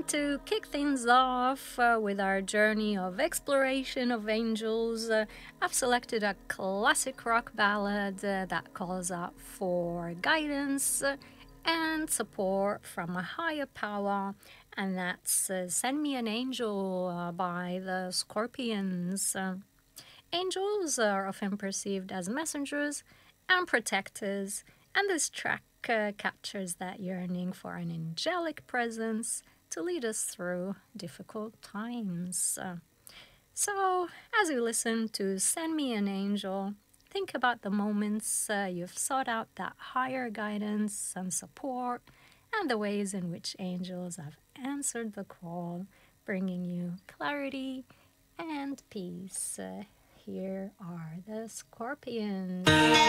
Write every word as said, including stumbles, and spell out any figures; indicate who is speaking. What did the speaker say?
Speaker 1: To kick things off uh, with our journey of exploration of angels, uh, I've selected a classic rock ballad uh, that calls out for guidance uh, and support from a higher power, and that's uh, Send Me an Angel uh, by the Scorpions. Uh, angels are often perceived as messengers and protectors, and this track uh, captures that yearning for an angelic presence to lead us through difficult times. Uh, so, as you listen to Send Me an Angel, think about the moments uh, you've sought out that higher guidance and support, and the ways in which angels have answered the call, bringing you clarity and peace. Uh, here are the Scorpions.